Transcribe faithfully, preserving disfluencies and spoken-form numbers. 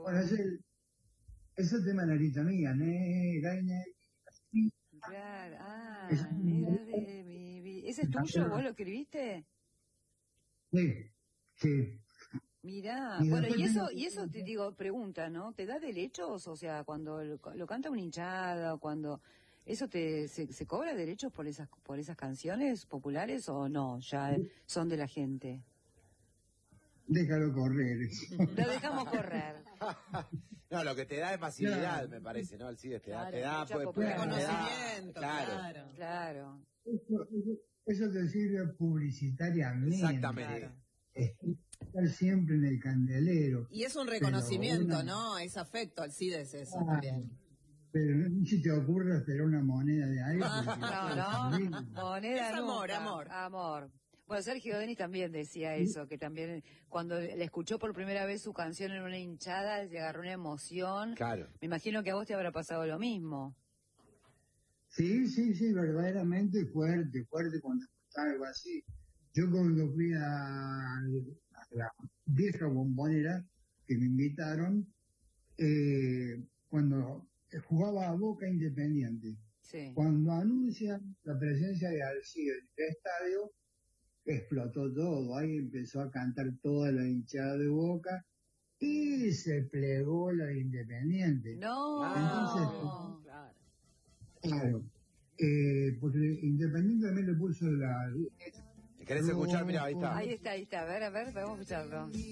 Bueno, ese, ese tema de la letra mía, negra y negra. Claro, ah, Es- negra de mi vida. ¿Ese es tuyo? ¿Vos lo escribiste? Sí, sí. Mirá, Y bueno, y después eso, tengo- y eso te digo, pregunta, ¿no? ¿Te da derechos? O sea, cuando lo, lo canta una hinchada, o cuando eso te se, se cobra derechos por esas por esas canciones populares o no, ya son de la gente. Déjalo correr. Lo dejamos correr. No, lo que te da es masividad, Claro. me parece, ¿no? Alcides, te da, Claro, te da, mucha pues, popularidad. te da- Reconocimiento, claro. claro. Claro. Eso, eso- eso te sirve publicitariamente. Exactamente. Estar siempre en el candelero. Y es un reconocimiento, Pero una- ¿no? Es afecto, Alcides, eso Ah, también. Pero no si te ocurre esperar una moneda de ahí. porque- No, no, moneda Es amor, nunca. amor. Amor. Bueno, Sergio Denis también decía eso, que también cuando le escuchó por primera vez su canción en una hinchada, le agarró una emoción. Claro. Me imagino que a vos te habrá pasado lo mismo. Sí, sí, sí, verdaderamente fuerte, fuerte cuando escuchaba algo así. Yo cuando fui a, a la vieja bombonera que me invitaron, eh, cuando jugaba a Boca Independiente, Sí. cuando anuncian la presencia de Alcides en el estadio, explotó todo, ahí empezó a cantar toda la hinchada de Boca y se plegó la de Independiente. No. Entonces, Claro. claro, eh, porque Independiente también le puso la... ¿Te querés escuchar? Mira, ahí está. Ahí está, ahí está. A ver, a ver, podemos escucharlo.